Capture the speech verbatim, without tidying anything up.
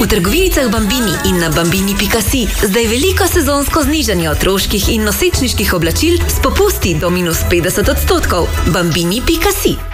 V trgovinicah Bambini in na bambini pika si zdaj veliko sezonsko znižanje otroških in nosečniških oblačil s popusti do minus petdeset odstotkov. bambini pika si